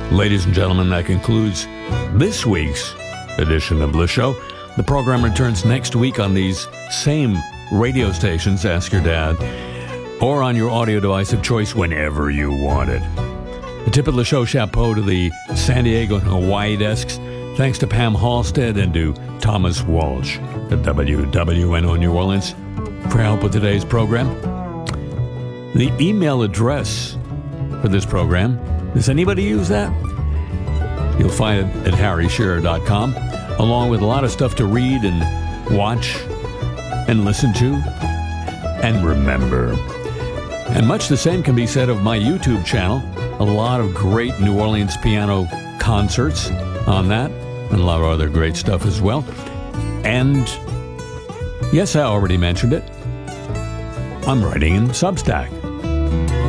Ladies and gentlemen, that concludes this week's edition of the show. The program returns next week on these same radio stations, Ask Your Dad, or on your audio device of choice whenever you want it. The tip of the show chapeau to the San Diego and Hawaii desks. Thanks to Pam Halstead and to Thomas Walsh at WWNO New Orleans for help with today's program. The email address for this program, does anybody use that? You'll find it at harryshearer.com, along with a lot of stuff to read and watch and listen to and remember. And much the same can be said of my YouTube channel. A lot of great New Orleans piano concerts on that, and a lot of other great stuff as well. And yes, I already mentioned it. I'm writing in Substack.